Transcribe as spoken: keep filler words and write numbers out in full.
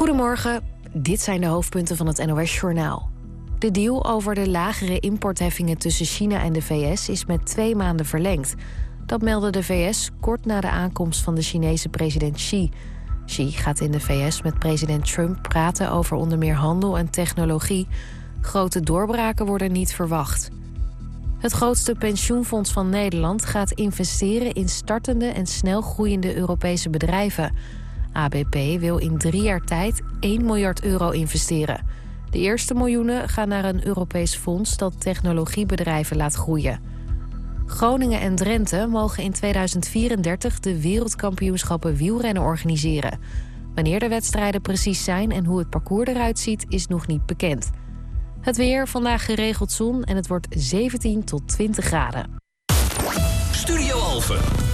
Goedemorgen, dit zijn de hoofdpunten van het N O S-journaal. De deal over de lagere importheffingen tussen China en de V S is met twee maanden verlengd. Dat meldde de V S kort na de aankomst van de Chinese president Xi. Xi gaat in de V S met president Trump praten over onder meer handel en technologie. Grote doorbraken worden niet verwacht. Het grootste pensioenfonds van Nederland gaat investeren in startende en snel groeiende Europese bedrijven. A B P wil in drie jaar tijd één miljard euro investeren. De eerste miljoenen gaan naar een Europees fonds dat technologiebedrijven laat groeien. Groningen en Drenthe mogen in tweeduizend vierendertig de wereldkampioenschappen wielrennen organiseren. Wanneer de wedstrijden precies zijn en hoe het parcours eruit ziet, is nog niet bekend. Het weer, vandaag geregeld zon en het wordt zeventien tot twintig graden. Studio Alphen.